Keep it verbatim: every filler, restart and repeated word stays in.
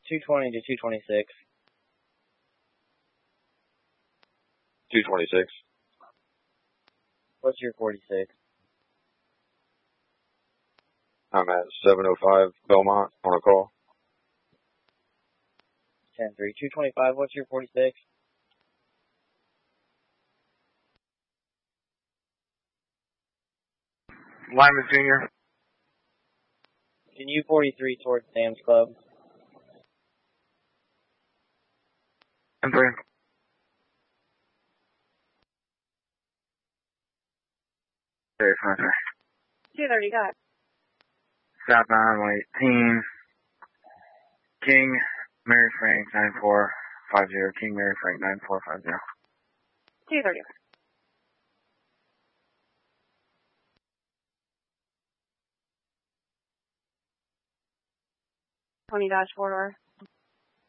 two twenty to two twenty-six. two twenty-six. What's your forty-six? I'm at seven oh five Belmont on a call. ten three. two twenty-five, what's your forty-six? Lyman Junior Can you forty-three towards Sam's Club? ten three. Okay, fine, sir. two thirty, got it. Southbound one eighteen. King, Mary Frank, nine four five zero. King, Mary Frank, nine four five zero. two thirty. twenty dash four door.